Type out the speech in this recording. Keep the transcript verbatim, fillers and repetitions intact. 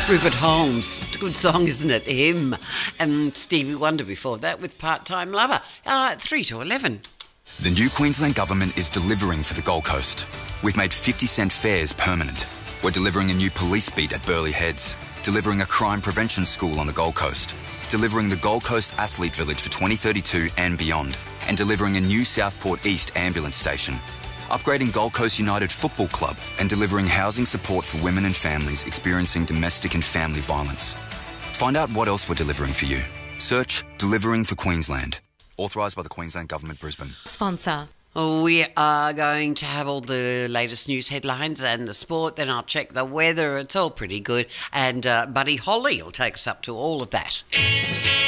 Rupert Holmes. It's a good song, isn't it? Him. And Stevie Wonder before that with Part-Time Lover. Uh, three to eleven. The new Queensland Government is delivering for the Gold Coast. We've made fifty cent fares permanent. We're delivering a new police beat at Burleigh Heads, delivering a crime prevention school on the Gold Coast, delivering the Gold Coast Athlete Village for twenty thirty-two and beyond, and delivering a new Southport East ambulance station, upgrading Gold Coast United Football Club and delivering housing support for women and families experiencing domestic and family violence. Find out what else we're delivering for you. Search Delivering for Queensland. Authorised by the Queensland Government, Brisbane. Sponsor. We are going to have all the latest news headlines and the sport. Then I'll check the weather. It's all pretty good. And uh, Buddy Holly will take us up to all of that.